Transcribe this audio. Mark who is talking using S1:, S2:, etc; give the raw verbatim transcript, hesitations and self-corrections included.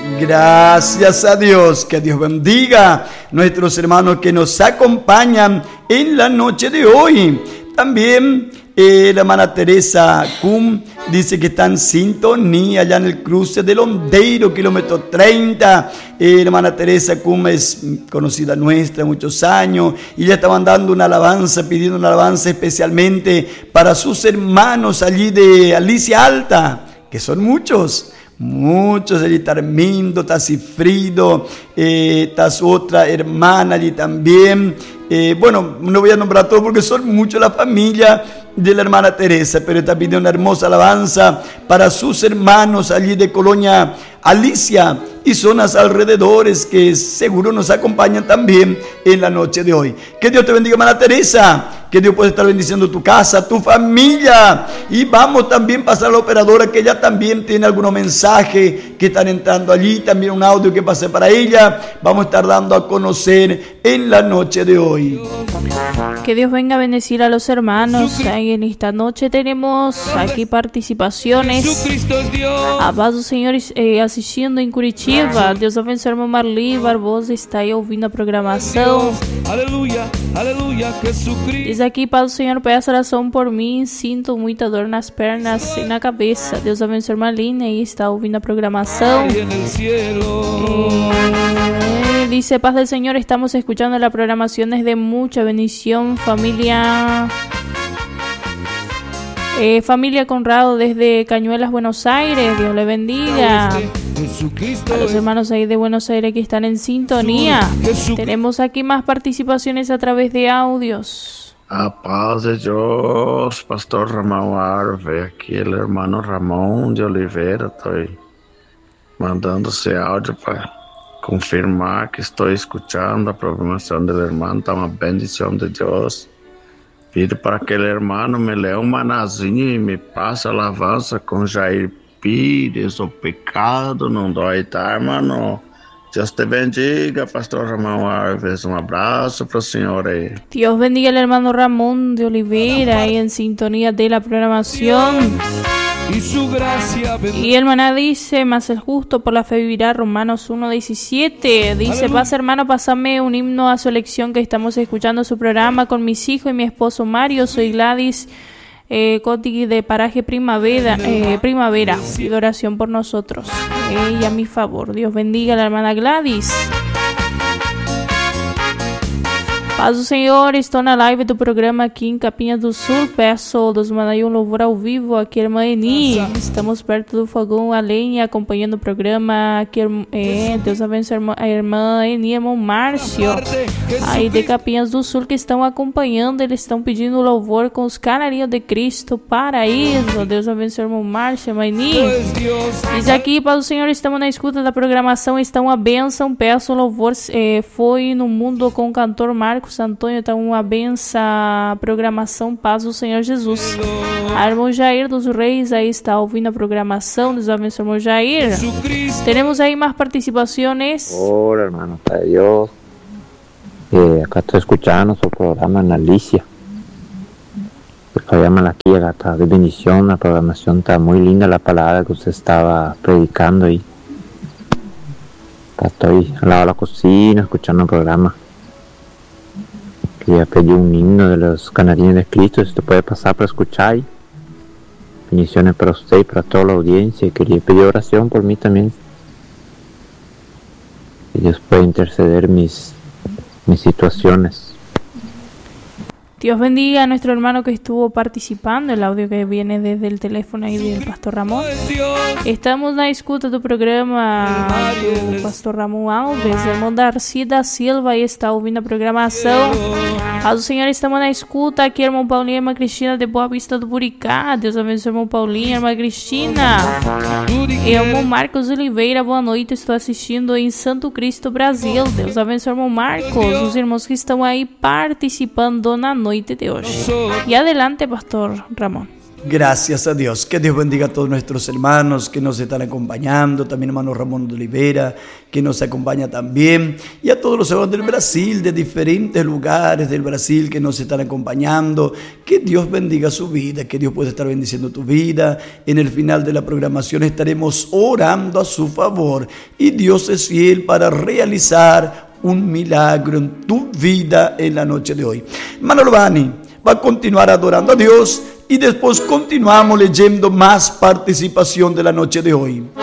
S1: Gracias a Dios, que Dios bendiga nuestros hermanos que nos acompañan en la noche de hoy. También eh, la hermana Teresa Cum dice que está en sintonía allá en el cruce del Hondeiro, kilómetro treinta. Eh, la hermana Teresa Cum es conocida nuestra muchos años y ella está mandando una alabanza, pidiendo una alabanza especialmente para sus hermanos allí de Alicia Alta, que son muchos. Muchos allí, Tarmindo, está Cifrido, eh, está su otra hermana allí también. Eh, bueno, no voy a nombrar todo porque son muchos la familia de la hermana Teresa, pero está pidiendo una hermosa alabanza para sus hermanos allí de Colonia Alicia y zonas alrededores que seguro nos acompañan también en la noche de hoy. Que Dios te bendiga, hermana Teresa. Que Dios pueda estar bendiciendo tu casa, tu familia. Y vamos también a pasar a la operadora, que ella también tiene algunos mensajes que están entrando allí. También un audio que pasé para ella. Vamos a estar dando a conocer en la noche de hoy.
S2: Que Dios venga a bendecir a los hermanos. En esta noche tenemos aquí participaciones. A Vaso Senhores eh, assistindo em Curitiba. Deus abençoe, irmão Marli Barbosa está aí ouvindo a programação.
S3: Aleluia, aleluia,
S2: Diz aqui, Pai do Senhor, peço oração por mim. Sinto muita dor nas pernas e na cabeça. Deus abençoe, Marlene, aí está ouvindo a programação. Eh, dice, paz del Señor, estamos escuchando la programación, es de mucha bendición. Familia eh, familia Conrado desde Cañuelas, Buenos Aires, Dios le bendiga. A los hermanos ahí de Buenos Aires que están en sintonía. Tenemos aquí más participaciones a través de audios.
S4: A paz de Dios, Pastor Ramón Arve, aquí el hermano Ramón de Oliveira. Estoy mandando ese audio para confirmar que estoy escuchando la programación del hermano. Está una bendición de Dios. Pido para que el hermano me lea un manazinho y me pase alabanza con Jair Pires, o pecado não dói, tá, hermano? Deus te bendiga, Pastor Ramón Alves. Un abrazo para el Señor ahí.
S2: Dios bendiga al hermano Ramón de Oliveira, ahí en sintonía de la programación.
S3: Y su gracia
S2: y hermana dice, más el justo por la fe vivirá, Romanos uno diecisiete. Dice, pasa hermano, pásame un himno a su elección, que estamos escuchando su programa con mis hijos y mi esposo Mario. Soy Gladys eh, Coti de Paraje Primavera, eh, Primavera. Pido oración por nosotros eh, y a mi favor. Dios bendiga a la hermana Gladys. Paz do Senhor, estou na live do programa aqui em Capinha do Sul. Peço Deus mandar um louvor ao vivo aqui, irmã Eni. Estamos perto do fogão a lenha, acompanhando o programa aqui. É, Deus abençoe a irmã Eni, irmão Márcio, aí de Capinhas do Sul, que estão acompanhando. Eles estão pedindo louvor com os Canarinhos de Cristo, Paraíso. Deus abençoe, irmão Márcio, irmã Eni. Diz aqui, Paz do Senhor, estamos na escuta da programação. Estão a bênção. Peço louvor. É, foi no mundo com o cantor Marcos Antônio, está uma benção a programação. Paz do Senhor Jesus. A irmão Jair dos Reis aí está ouvindo a programação. Deus abençoe, irmão Jair. Temos aí mais participações.
S5: Hola, hermano, para Dios. Eh, acá estoy escuchando su programa en Alicia. El programa aquí, acá está de bendición. La programación está muy linda, la palabra que usted estaba predicando ahí. Acá estoy al lado de la cocina escuchando el programa. Quería pedir un himno de los Canarines de Cristo, si usted puede pasar para escuchar. Bendiciones para usted y para toda la audiencia. Quería pedir oración por mí también. Que Dios pueda interceder mis, mis situaciones.
S2: Dios bendiga a nuestro hermano que estuvo participando. El audio que viene desde el teléfono ahí del Pastor Ramón. Estamos na escuta do programa do Pastor Ramón Alves. O irmão Darcy da Silva aí está ouvindo a programação. Paz do Senhor, estamos na escuta aqui, irmão Paulinho e irmã Cristina de Boa Vista do Buricá. Deus abençoe, irmão Paulinho, irmã Cristina. E irmão Marcos Oliveira, boa noite. Estou assistindo em Santo Cristo, Brasil. Deus abençoe, irmão Marcos. Os irmãos que estão aí participando na noite de hoje. E adelante, Pastor Ramón.
S1: Gracias a Dios. Que Dios bendiga a todos nuestros hermanos que nos están acompañando. También hermano Ramón de Oliveira, que nos acompaña también. Y a todos los hermanos del Brasil, de diferentes lugares del Brasil que nos están acompañando. Que Dios bendiga su vida, que Dios pueda estar bendiciendo tu vida. En el final de la programación estaremos orando a su favor. Y Dios es fiel para realizar un milagro en tu vida en la noche de hoy. Hermano Lobani va a continuar adorando a Dios y después continuamos leyendo más participación de la noche de hoy.